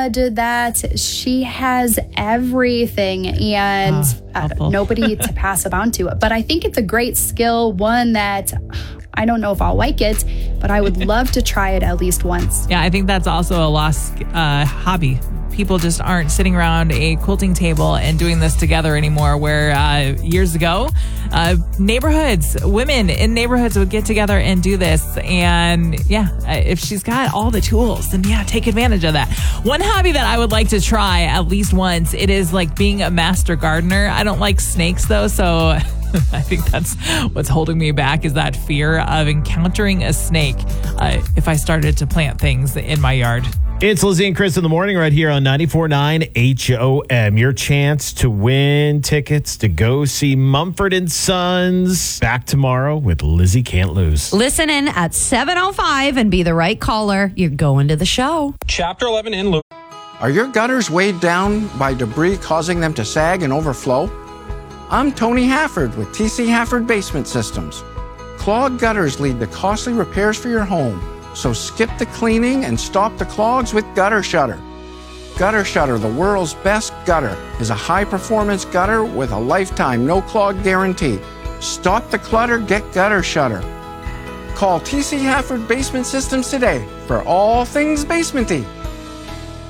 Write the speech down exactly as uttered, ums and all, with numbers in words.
grandma did that. She has everything and oh, uh, nobody to pass it on to. But I think it's a great skill, one that I don't know if I'll like it, but I would love to try it at least once. Yeah, I think that's also a lost uh, hobby. People just aren't sitting around a quilting table and doing this together anymore, where uh, years ago, uh, neighborhoods, women in neighborhoods would get together and do this. And yeah, if she's got all the tools, then yeah, take advantage of that. One hobby that I would like to try at least once, it is like being a master gardener. I don't like snakes though, so I think that's what's holding me back, is that fear of encountering a snake uh, if I started to plant things in my yard. It's Lizzie and Chris in the morning right here on ninety-four point nine H O M. Your chance to win tickets to go see Mumford and Sons. Back tomorrow with Lizzie Can't Lose. Listen in at seven oh five and be the right caller. You're going to the show. Chapter eleven in Luke. Are your gutters weighed down by debris causing them to sag and overflow? I'm Tony Hafford with T C Hafford Basement Systems. Clogged gutters lead to costly repairs for your home. So skip the cleaning and stop the clogs with Gutter Shutter. Gutter Shutter, the world's best gutter, is a high-performance gutter with a lifetime no-clog guarantee. Stop the clutter, get Gutter Shutter. Call T C Hafford Basement Systems today for all things basementy.